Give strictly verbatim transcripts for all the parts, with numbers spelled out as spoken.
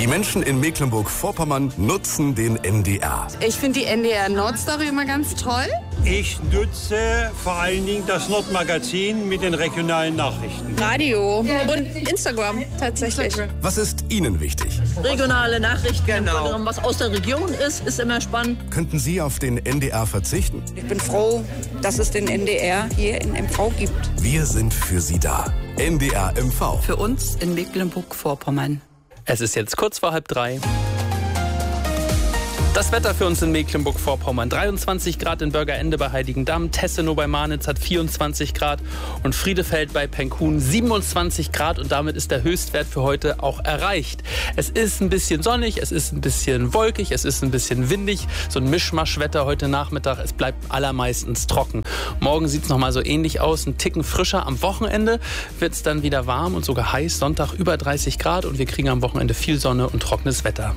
Die Menschen in Mecklenburg-Vorpommern nutzen den N D R. Ich finde die N D R Nordstory immer ganz toll. Ich nutze vor allen Dingen das Nordmagazin mit den regionalen Nachrichten. Radio und Instagram tatsächlich. Was ist Ihnen wichtig? Regionale Nachrichten, Genau. was aus der Region ist, ist immer spannend. Könnten Sie auf den N D R verzichten? Ich bin froh, dass es den N D R hier in M V gibt. Wir sind für Sie da. N D R M V. Für uns in Mecklenburg-Vorpommern. Es ist jetzt kurz vor halb drei. Das Wetter für uns in Mecklenburg-Vorpommern. dreiundzwanzig Grad in Bürgerende bei Heiligendamm, Tessenow bei Marnitz hat vierundzwanzig Grad und Friedefeld bei Penkhuhn siebenundzwanzig Grad und damit ist der Höchstwert für heute auch erreicht. Es ist ein bisschen sonnig, es ist ein bisschen wolkig, es ist ein bisschen windig, so ein Mischmaschwetter heute Nachmittag. Es bleibt allermeistens trocken. Morgen sieht es nochmal so ähnlich aus, ein Ticken frischer. Am Wochenende wird es dann wieder warm und sogar heiß. Sonntag über dreißig Grad und wir kriegen am Wochenende viel Sonne und trockenes Wetter.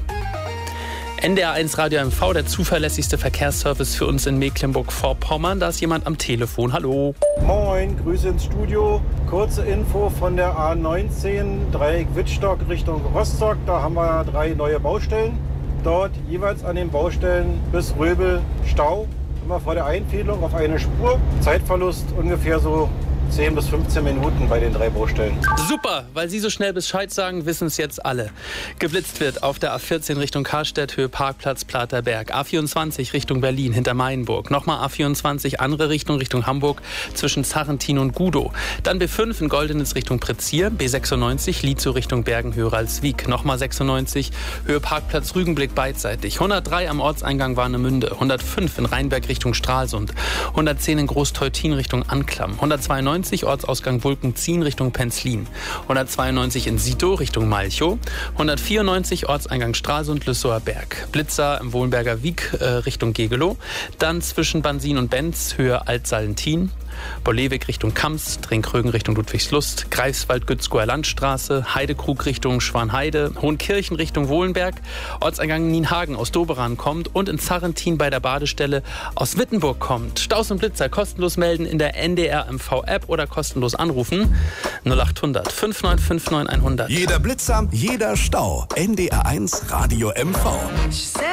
N D R eins Radio M V, der zuverlässigste Verkehrsservice für uns in Mecklenburg-Vorpommern. Da ist jemand am Telefon. Hallo. Moin, Grüße ins Studio. Kurze Info von der A neunzehn, Dreieck Wittstock Richtung Rostock. Da haben wir drei neue Baustellen. Dort jeweils an den Baustellen bis Röbel Stau. Immer vor der Einfädelung auf eine Spur. Zeitverlust ungefähr so zehn bis fünfzehn Minuten bei den drei Baustellen. Super, weil Sie so schnell Bescheid sagen, wissen es jetzt alle. Geblitzt wird auf der A vierzehn Richtung Karstedt, Höhe Parkplatz Platerberg. A vierundzwanzig Richtung Berlin, hinter Maienburg. Nochmal A vierundzwanzig, andere Richtung, Richtung Hamburg, zwischen Zarrentin und Gudow. Dann B fünf in Goldenitz Richtung Pretzier, B sechsundneunzig, Lietzow Richtung Bergen-Höralswijk. Nochmal sechsundneunzig, Höhe Parkplatz Rügenblick beidseitig. hundertdrei am Ortseingang Warnemünde. hundertfünf in Rheinberg Richtung Stralsund. hundertzehn in Großteutin Richtung Anklam. hundertzweiundneunzig Ortsausgang Wulkenzien Richtung Penzlin. hundertzweiundneunzig in Sito Richtung Malchow. hundertvierundneunzig Ortseingang Stralsund-Lüssower Berg. Blitzer im Wohlenberger Wiek äh, Richtung Gegelow. Dann zwischen Bansin und Benz Höhe Altsallentin. Bollewig Richtung Kams, Trinkrögen Richtung Ludwigslust, Greifswald-Gützkower Landstraße, Heidekrug Richtung Schwanheide, Hohenkirchen Richtung Wohlenberg, Ortseingang Nienhagen aus Doberan kommt und in Zarrentin bei der Badestelle aus Wittenburg kommt. Staus und Blitzer kostenlos melden in der N D R M V-App oder kostenlos anrufen null achthundert fünf neun fünf neun hundert. Jeder Blitzer, jeder Stau. N D R eins Radio M V.